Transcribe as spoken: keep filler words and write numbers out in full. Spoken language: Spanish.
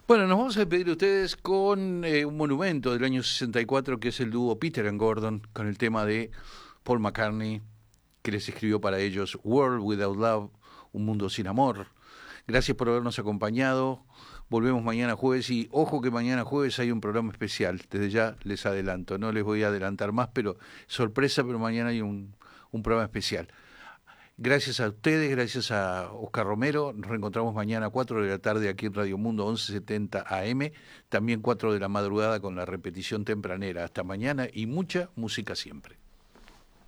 Bueno, nos vamos a despedir de ustedes con eh, un monumento del año sesenta y cuatro que es el dúo Peter and Gordon con el tema de Paul McCartney que les escribió para ellos World Without Love, Un Mundo Sin Amor. Gracias por habernos acompañado. Volvemos mañana jueves y ojo que mañana jueves hay un programa especial. Desde ya les adelanto, no les voy a adelantar más, pero sorpresa, pero mañana hay un, un programa especial. Gracias a ustedes, gracias a Oscar Romero. Nos reencontramos mañana a cuatro de la tarde aquí en Radio Mundo once setenta A M, también cuatro de la madrugada con la repetición tempranera. Hasta mañana y mucha música siempre.